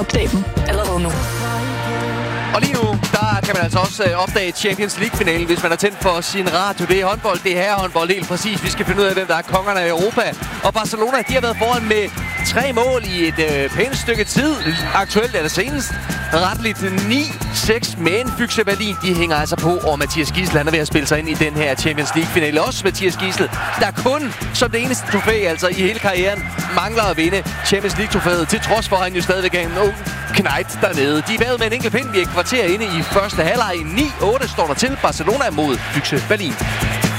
Opdag dem allerede nu. Og lige nu, der kan man altså også opdage Champions League-finalen, hvis man har tændt for sin radio. Det er håndbold, det er herrehåndbold, helt præcis. Vi skal finde ud af, hvem der er kongerne af Europa. Og Barcelona, de har været foran med 3 mål i et pænt stykke tid. Aktuelt er det senest retteligt 9-6, men Füchse Berlin, de hænger altså på, og Mathias Gidsel, han er ved at spille sig ind i den her Champions League-finale. Også Mathias Gidsel, der kun som det eneste trofæ, altså i hele karrieren, mangler at vinde Champions League-trofæet, til trods for, at han jo stadigvæk er en ung knejt dernede. De er bagud med en enkelt pind. Vi er et kvarter inde i første halvleg. 9-8 står der til. Barcelona mod Füchse Berlin.